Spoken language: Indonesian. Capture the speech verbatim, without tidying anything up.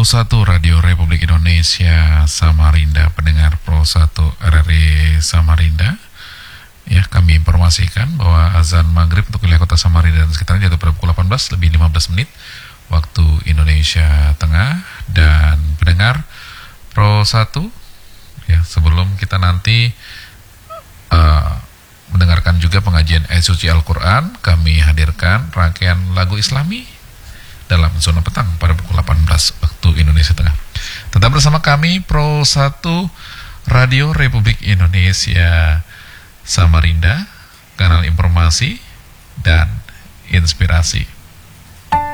Pro satu Radio Republik Indonesia Samarinda, pendengar Pro satu R R I Samarinda. Ya, kami informasikan bahwa azan maghrib untuk wilayah kota Samarinda dan sekitarnya jatuh pada pukul delapan belas lebih lima belas menit waktu Indonesia Tengah. Dan pendengar Pro satu, ya, sebelum kita nanti uh, mendengarkan juga pengajian ayat suci Al-Quran, kami hadirkan rangkaian lagu Islami dalam zona petang pada pukul delapan belas waktu Indonesia Tengah. Tetap bersama kami Pro satu Radio Republik Indonesia Samarinda, kanal informasi dan inspirasi.